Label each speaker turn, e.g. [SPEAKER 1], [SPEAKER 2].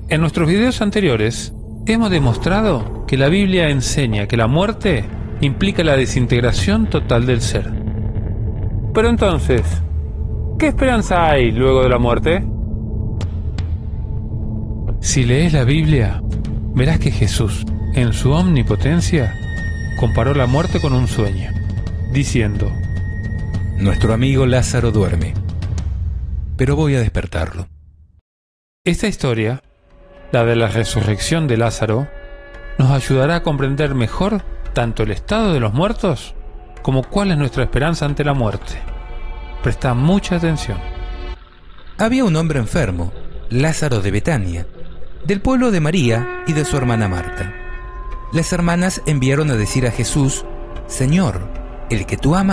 [SPEAKER 1] En nuestros videos anteriores hemos demostrado que la Biblia enseña que la muerte implica la desintegración total del ser. Pero entonces, ¿qué esperanza hay luego de la muerte? Si lees la Biblia, verás que Jesús, en su omnipotencia, comparó la muerte con un sueño, diciendo:
[SPEAKER 2] Nuestro amigo Lázaro duerme, pero voy a despertarlo.
[SPEAKER 1] Esta historia, la de la resurrección de Lázaro, nos ayudará a comprender mejor tanto el estado de los muertos como cuál es nuestra esperanza ante la muerte. Presta mucha atención.
[SPEAKER 2] Había un hombre enfermo, Lázaro de Betania, del pueblo de María y de su hermana Marta. Las hermanas enviaron a decir a Jesús: Señor, el que tú amas